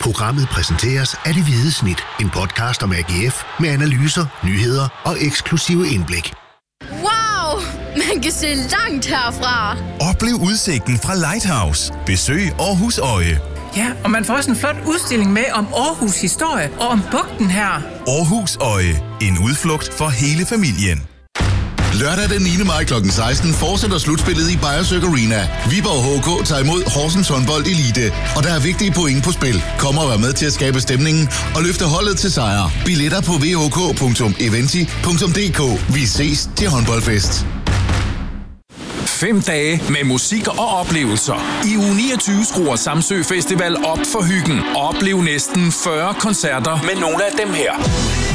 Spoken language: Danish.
Programmet præsenteres af Det Hvide Snit. En podcast om AGF med analyser, nyheder og eksklusive indblik. Wow! Man kan se langt herfra. Oplev udsigten fra Lighthouse. Besøg Aarhus Øje. Ja, og man får også en flot udstilling med om Aarhus historie og om bugten her. Aarhus Øje. En udflugt for hele familien. Lørdag den 9. maj kl. 16 fortsætter slutspillet i Beyersøk Arena. Viborg HK tager imod Horsens Håndbold Elite, og der er vigtige point på spil. Kom og vær med til at skabe stemningen og løfte holdet til sejr. Billetter på vhk.eventi.dk. Vi ses til håndboldfest. 5 dage med musik og oplevelser. I uge 29 skruer Samsø Festival op for hyggen. Oplev næsten 40 koncerter med nogle af dem her.